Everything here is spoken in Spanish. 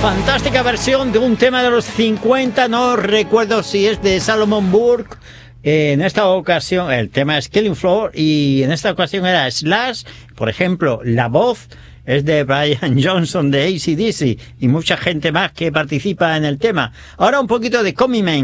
Fantástica versión de un tema de los 50, no recuerdo si es de Salomon Burke. En esta ocasión el tema es Killing Floor y en esta ocasión era Slash. Por ejemplo, la voz es de Brian Johnson de AC/DC y mucha gente más que participa en el tema. Ahora un poquito de Coming Man.